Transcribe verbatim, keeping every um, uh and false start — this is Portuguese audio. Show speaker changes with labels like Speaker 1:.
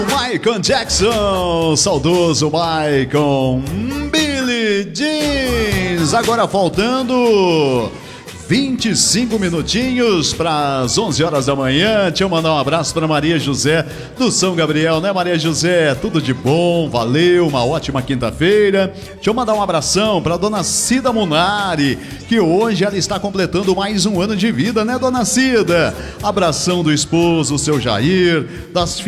Speaker 1: Michael Jackson, saudoso Michael, Billie Jeans, agora faltando vinte e cinco minutinhos para as onze horas da manhã. Deixa eu mandar um abraço para Maria José do São Gabriel, né, Maria José? Tudo de bom, valeu, uma ótima quinta-feira. Deixa eu mandar um abração para dona Cida Munari, que hoje ela está completando mais um ano de vida, né, dona Cida? Abração do esposo, seu Jair, das